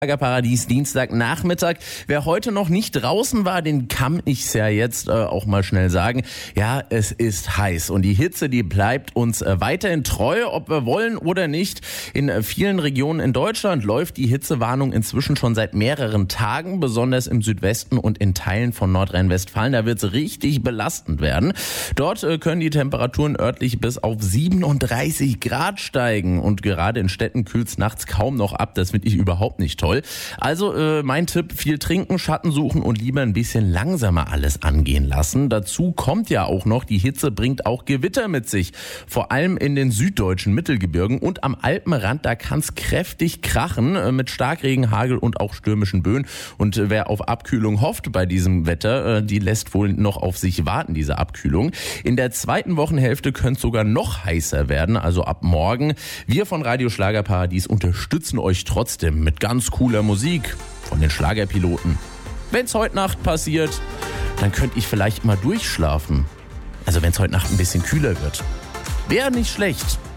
Paradies Dienstagnachmittag. Wer heute noch nicht draußen war, den kann ich's ja jetzt auch mal schnell sagen. Ja, es ist heiß und die Hitze, die bleibt uns weiterhin treu, ob wir wollen oder nicht. In vielen Regionen in Deutschland läuft die Hitzewarnung inzwischen schon seit mehreren Tagen, besonders im Südwesten und in Teilen von Nordrhein-Westfalen. Da wird's richtig belastend werden. Dort können die Temperaturen örtlich bis auf 37 Grad steigen und gerade in Städten kühlt's nachts kaum noch ab. Das finde ich überhaupt nicht toll. Also mein Tipp, viel trinken, Schatten suchen und lieber ein bisschen langsamer alles angehen lassen. Dazu kommt ja auch noch, die Hitze bringt auch Gewitter mit sich. Vor allem in den süddeutschen Mittelgebirgen und am Alpenrand, da kann es kräftig krachen mit Starkregen, Hagel und auch stürmischen Böen. Und wer auf Abkühlung hofft bei diesem Wetter, die lässt wohl noch auf sich warten, diese Abkühlung. In der zweiten Wochenhälfte könnte es sogar noch heißer werden, also ab morgen. Wir von Radio Schlagerparadies unterstützen euch trotzdem mit ganz cooler Musik von den Schlagerpiloten. Wenn's heute Nacht passiert, dann könnte ich vielleicht mal durchschlafen. Also wenn's heute Nacht ein bisschen kühler wird. Wäre nicht schlecht.